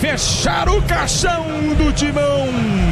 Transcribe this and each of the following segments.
fechar o caixão do Timão.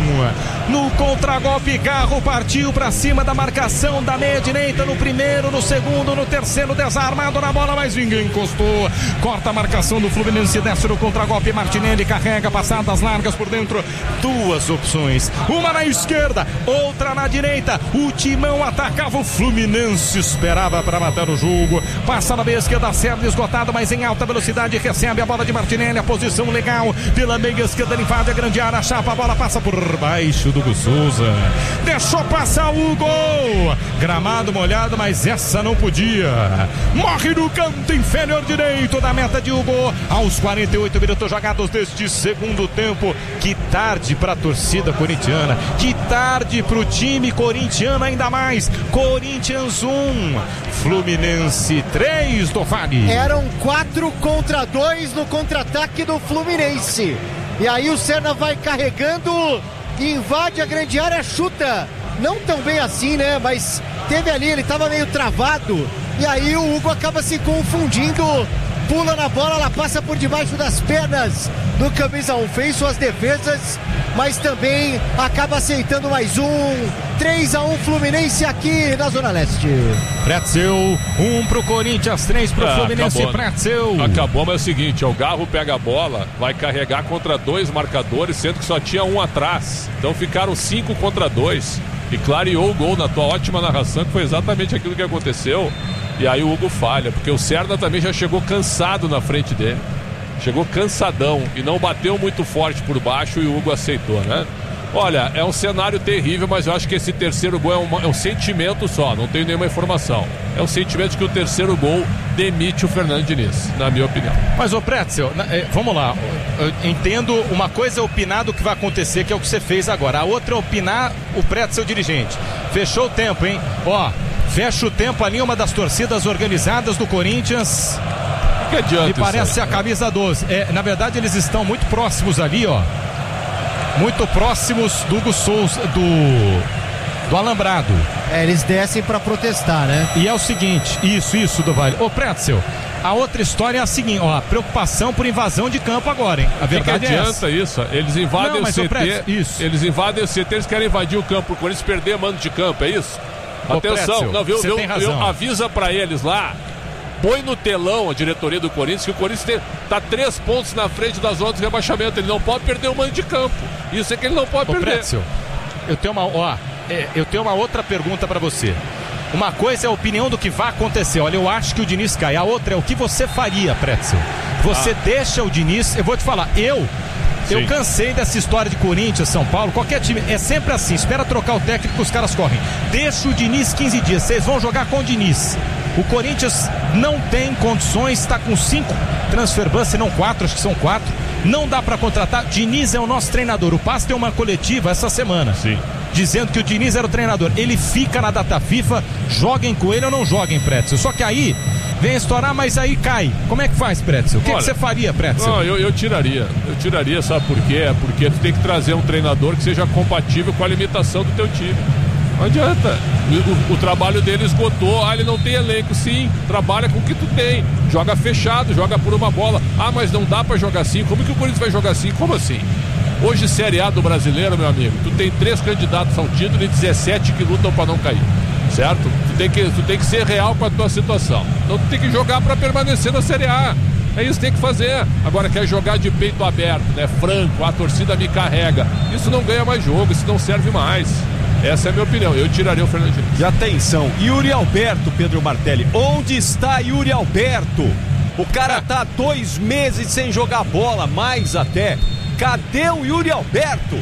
No contragolpe, Garro partiu para cima da marcação da meia direita no primeiro, no segundo, no terceiro, desarmado na bola, mas ninguém encostou. Corta a marcação do Fluminense, desce no contragolpe, Martinelli carrega, passadas largas por dentro. Duas opções, uma na esquerda, outra na direita. O Timão atacava, o Fluminense esperava para matar o jogo. Passa na meia esquerda, Sérgio esgotado, mas em alta velocidade, recebe a bola de Martinelli, a posição legal, pela meia esquerda, ele invade a grande área, chapa, a bola passa por baixo do Hugo Souza, deixou passar o gol, gramado molhado, mas essa não podia, morre no canto inferior direito da meta de Hugo, aos 48 minutos jogados deste segundo tempo. Que tarde para a torcida corintiana, que tarde para o time corintiano, ainda mais. Corinthians 1, Fluminense 3 do Vale. Eram 4 contra 2 no contra-ataque do Fluminense, e aí o Serna vai carregando, invade a grande área, chuta, não tão bem assim, né, mas teve ali, ele estava meio travado, e aí o Hugo acaba se confundindo, pula na bola, ela passa por debaixo das pernas do camisa 1, fez suas defesas, mas também acaba aceitando mais um. 3-1 Fluminense aqui na Zona Leste. Pretzel, 1 pro Corinthians, 3 pro Fluminense. Acabou, Pretzel. Acabou, mas é o seguinte, o Garro pega a bola, vai carregar contra 2 marcadores, sendo que só tinha um atrás. Então ficaram 5 contra 2 e clareou o gol na tua ótima narração, que foi exatamente aquilo que aconteceu. E aí o Hugo falha, porque o Serna também já chegou cansado na frente dele. Chegou cansadão e não bateu muito forte por baixo, e o Hugo aceitou, né? Olha, é um cenário terrível, mas eu acho que esse terceiro gol é um sentimento só, não tenho nenhuma informação. É um sentimento de que o terceiro gol demite o Fernando Diniz, na minha opinião. Mas, ô Pretzel, vamos lá, eu entendo, uma coisa é opinar do que vai acontecer, que é o que você fez agora. A outra é opinar o Pretzel dirigente. Fechou o tempo, hein? Ó, fecha o tempo ali, uma das torcidas organizadas do Corinthians. Que adianta? Me parece a camisa 12. Na verdade, eles estão muito próximos ali, ó. Muito próximos do Hugo Souza, do alambrado. Eles descem para protestar, né? E é o seguinte, isso do Vale. Ô Pretzel, a outra história é a seguinte, ó, a preocupação por invasão de campo agora, hein? A verdade que é adianta isso? Eles invadem o CT, Pretzel, isso. Eles invadem o CT, eles querem invadir o campo, o Corinthians perder mando de campo, é isso? Atenção, Pretzel, não, avisa pra eles lá, põe no telão a diretoria do Corinthians, que o Corinthians tá 3 pontos na frente da zona de rebaixamento, ele não pode perder o mando de campo, isso é que ele não pode perder. Pretzel, eu tenho uma outra pergunta pra você. Uma coisa é a opinião do que vai acontecer, olha, eu acho que o Diniz cai, a outra é o que você faria, Pretzel. Você deixa o Diniz, eu vou te falar, eu cansei dessa história de Corinthians, São Paulo, qualquer time, é sempre assim, espera trocar o técnico, os caras correm. Deixa o Diniz 15 dias, vocês vão jogar com o Diniz. O Corinthians não tem condições, está com 5 transfer ban, se não 4, acho que são 4. Não dá para contratar. Diniz é o nosso treinador. O Paz tem uma coletiva essa semana, dizendo que o Diniz era o treinador. Ele fica na data FIFA, joguem com ele ou não joguem, Pretzel. Só que aí vem estourar, mas aí cai. Como é que faz, Pretzel? O que você faria, Pretzel? Não, eu tiraria, sabe por quê? Porque tu tem que trazer um treinador que seja compatível com a limitação do teu time. Não adianta. O trabalho dele esgotou. Ele não tem elenco, sim. Trabalha com o que tu tem. Joga fechado, joga por uma bola. Mas não dá pra jogar assim. Como que o Corinthians vai jogar assim? Como assim? Hoje, Série A do Brasileiro, meu amigo, tu tem 3 candidatos ao título e 17 que lutam pra não cair. Certo? Tu tem que ser real com a tua situação. Então tu tem que jogar pra permanecer na Série A. É isso que tem que fazer. Agora quer jogar de peito aberto, né? Franco, a torcida me carrega. Isso não ganha mais jogo, isso não serve mais. Essa é a minha opinião, eu tiraria o Fernandinho. E atenção, Yuri Alberto, Pedro Martelli, onde está Yuri Alberto? O cara tá 2 meses sem jogar bola, mais até. Cadê o Yuri Alberto?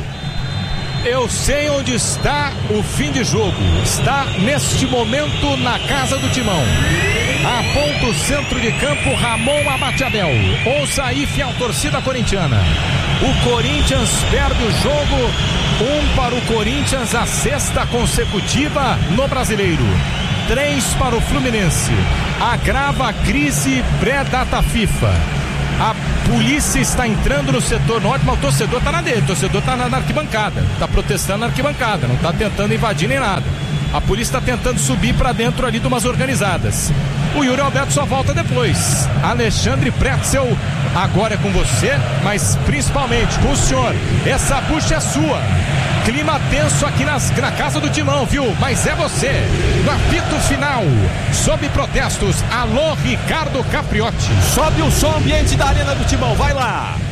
Eu sei onde está o fim de jogo. Está neste momento na casa do Timão. Aponta o centro de campo, Ramon Abate-Abel. Ouça aí, fiel torcida corintiana. O Corinthians perde o jogo. 1 para o Corinthians, a 6ª consecutiva no Brasileiro. 3 para o Fluminense. Agrava a crise pré-data FIFA. A polícia está entrando no setor norte, mas o torcedor está na dele. O torcedor está na arquibancada. Está protestando na arquibancada. Não está tentando invadir nem nada. A polícia está tentando subir para dentro ali de umas organizadas. O Yuri Alberto só volta depois. Alexandre Pretzel, agora é com você, mas principalmente com o senhor. Essa bucha é sua. Clima tenso aqui na casa do Timão, viu? Mas é você. No apito final, sob protestos, alô Ricardo Capriotti. Sobe o som ambiente da Arena do Timão, vai lá.